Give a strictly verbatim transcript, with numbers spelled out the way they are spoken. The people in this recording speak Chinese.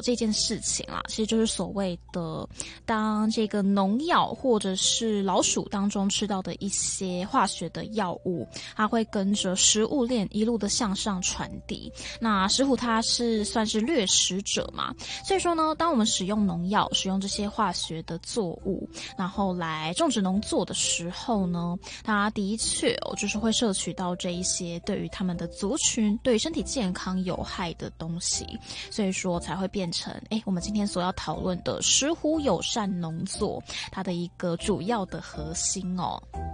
这件事情啦，其实就是所谓的当这个农药或者是老鼠当中吃到的一些化学的药物，它会跟着食物链一路的向上传递。那石虎它是算是掠食者嘛，所以说呢，当我们使用农药、使用这些化学的作物，然后来种植农作的时候呢，它的确哦，就是会摄取到这一些对于他们的族群、对于身体健康有害的东西，所以说才会变成哎，我们今天所要讨论的石虎友善农作它的一个主要的核心哦。